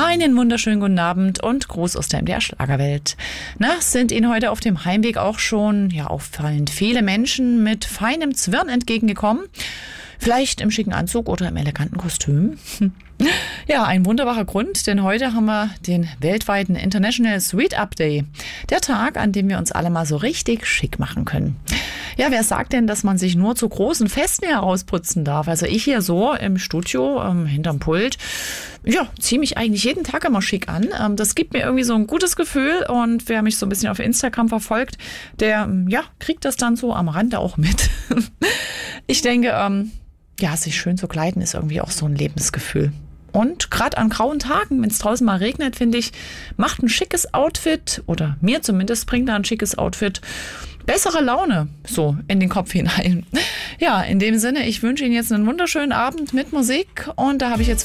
Einen wunderschönen guten Abend und Gruß aus der MDR Schlagerwelt. Sind Ihnen heute auf dem Heimweg auch schon auffallend viele Menschen mit feinem Zwirn entgegengekommen? Vielleicht im schicken Anzug oder im eleganten Kostüm? Ja, ein wunderbarer Grund, denn heute haben wir den weltweiten International Sweet Up Day. Der Tag, an dem wir uns alle mal so richtig schick machen können. Ja, wer sagt denn, dass man sich nur zu großen Festen herausputzen darf? Also ich hier so im Studio, hinterm Pult, ziehe mich eigentlich jeden Tag immer schick an. Das gibt mir irgendwie so ein gutes Gefühl und wer mich so ein bisschen auf Instagram verfolgt, der, kriegt das dann so am Rande auch mit. Ich denke, sich schön zu kleiden ist irgendwie auch so ein Lebensgefühl. Und gerade an grauen Tagen, wenn es draußen mal regnet, finde ich, macht ein schickes Outfit, oder mir zumindest bringt da ein schickes Outfit bessere Laune so in den Kopf hinein. Ja, in dem Sinne, ich wünsche Ihnen jetzt einen wunderschönen Abend mit Musik und da habe ich jetzt